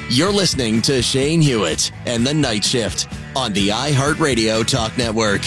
You're listening to Shane Hewitt and the Night Shift on the iHeartRadio Talk Network.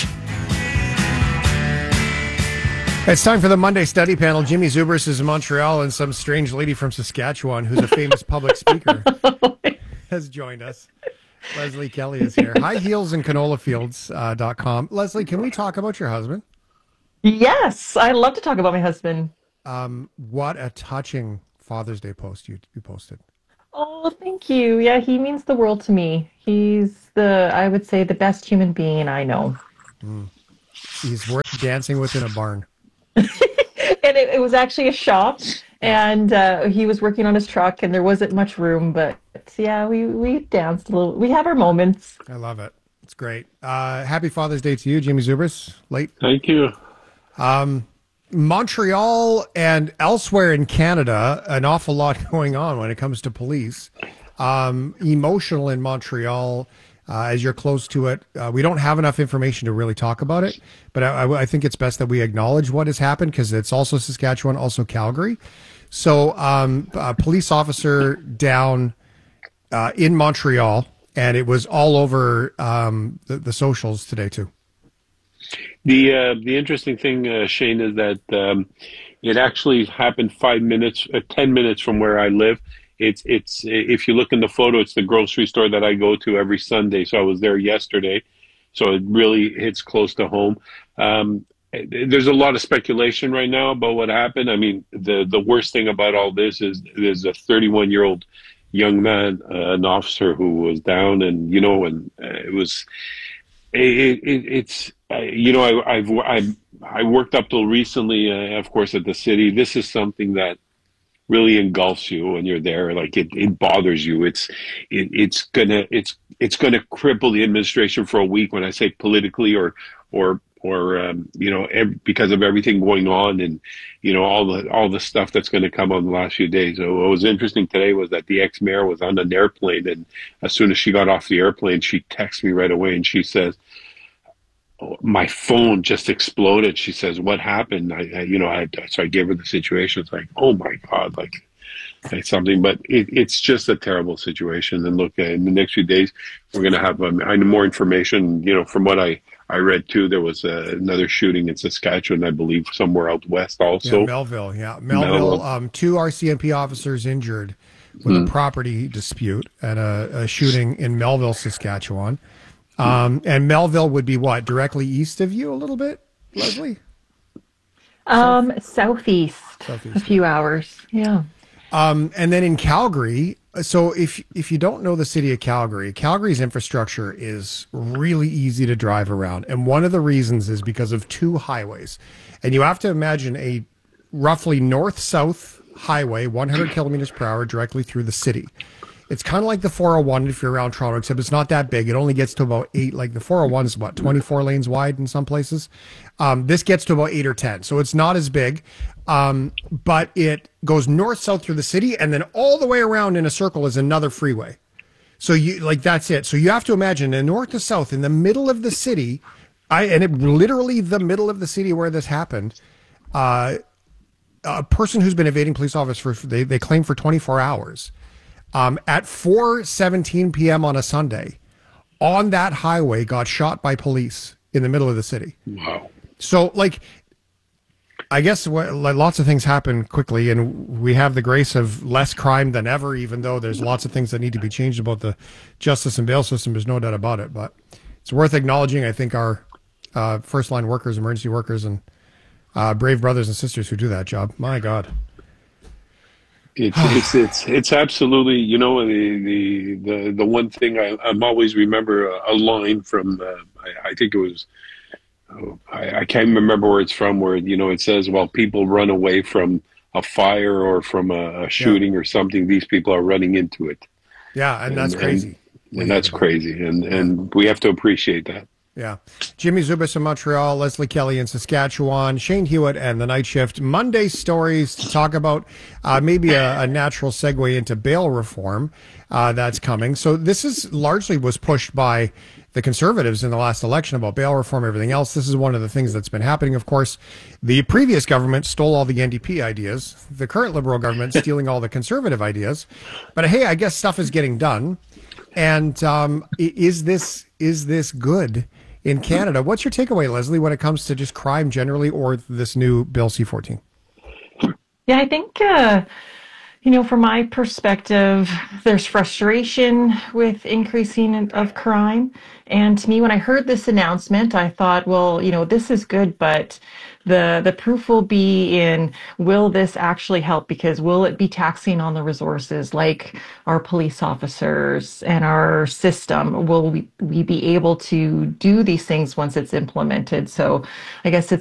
It's time for the Monday study panel. Jimmy Zubris is in Montreal, and some strange lady from Saskatchewan, who's a famous public speaker, has joined us. Leslie Kelly is here. HighHeelsAndCanolaFields.com. Leslie, can we talk about your husband? Yes, I love to talk about my husband. What a touching Father's Day post you posted. Oh, thank you. Yeah, he means the world to me. He's I would say, the best human being I know. He's worth dancing with in a barn. And it was actually a shop, and he was working on his truck, and there wasn't much room, but yeah, we danced a little. We have our moments. I love it. It's great. Happy Father's Day to you, Jimmy Zubris. Late. Thank you. Montreal and elsewhere in Canada, an awful lot going on when it comes to police. Emotional in Montreal, as you're close to it. We don't have enough information to really talk about it, but I think it's best that we acknowledge what has happened, because it's also Saskatchewan, also Calgary. So a police officer down in Montreal, and it was all over the socials today too. The interesting thing, Shane, is that it actually happened 10 minutes from where I live. It's if you look in the photo, it's the grocery store that I go to every Sunday. So I was there yesterday. So it really hits close to home. There's a lot of speculation right now about what happened. I mean, the worst thing about all this is there's a 31-year-old young man, an officer who was down, and it was. I worked up till recently, of course, at the city. This is something that really engulfs you when you're there. Like it bothers you. It's gonna cripple the administration for a week. When I say politically or because of everything going on, and all the stuff that's going to come on the last few days. So what was interesting today was that the ex-mayor was on an airplane, and as soon as she got off the airplane, she texted me right away, and she says, my phone just exploded. She says, "What happened?" So I gave her the situation. It's like, oh my God, like something. But it's just a terrible situation. And look, in the next few days, we're going to have more information. From what I read too, there was another shooting in Saskatchewan, I believe, somewhere out west also. Yeah, Melville. Yeah, Melville. 2 RCMP officers injured with a property dispute and a shooting in Melville, Saskatchewan. And Melville would be what? Directly east of you a little bit, Leslie? Southeast. A few hours. Yeah. And then in Calgary, so if you don't know the city of Calgary, Calgary's infrastructure is really easy to drive around. And one of the reasons is because of 2 highways. And you have to imagine a roughly north-south highway, 100 kilometers per hour directly through the city. It's kind of like the 401 if you're around Toronto, except it's not that big. It only gets to about 8. Like the 401 is about 24 lanes wide in some places. This gets to about 8 or 10. So it's not as big, but it goes north-south through the city, and then all the way around in a circle is another freeway. So that's it. So you have to imagine the north to south in the middle of the city, literally the middle of the city where this happened, a person who's been evading police officers, they claim for 24 hours. At 4:17 p.m. on a Sunday, on that highway, got shot by police in the middle of the city. Wow. So, I guess lots of things happen quickly, and we have the grace of less crime than ever, even though there's lots of things that need to be changed about the justice and bail system. There's no doubt about it. But it's worth acknowledging, I think, our first-line workers, emergency workers, and brave brothers and sisters who do that job. My God. It's absolutely, the one thing I'm always remember a line from, I think it was, I can't remember where it's from, where, it says, well, people run away from a fire or from a shooting or something. These people are running into it. Yeah. And that's crazy. And that's crazy. And we have to appreciate that. Yeah. Jimmy Zubas in Montreal, Leslie Kelly in Saskatchewan, Shane Hewitt and the Night Shift. Monday stories to talk about maybe a natural segue into bail reform that's coming. So this is largely was pushed by the Conservatives in the last election about bail reform, everything else. This is one of the things that's been happening. Of course, the previous government stole all the NDP ideas. The current Liberal government stealing all the Conservative ideas. But hey, I guess stuff is getting done. And is this good in Canada? What's your takeaway, Leslie, when it comes to just crime generally or this new Bill C-14? Yeah, I think, from my perspective, there's frustration with increasing of crime. And to me, when I heard this announcement, I thought, well, this is good, but the proof will be in, will this actually help? Because will it be taxing on the resources like our police officers and our system? Will we be able to do these things once it's implemented? So I guess it's